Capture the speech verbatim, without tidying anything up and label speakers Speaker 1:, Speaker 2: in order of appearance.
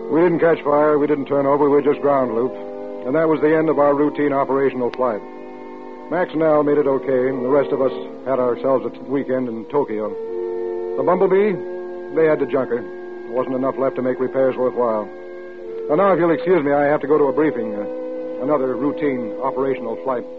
Speaker 1: We didn't catch fire, we didn't turn over, we were just ground loop. And that was the end of our routine operational flight. Max and Al made it okay, and the rest of us had ourselves a t- weekend in Tokyo. The Bumblebee, they had to junk her. There wasn't enough left to make repairs worthwhile. Well, now, if you'll excuse me, I have to go to a briefing. Uh, another routine operational flight.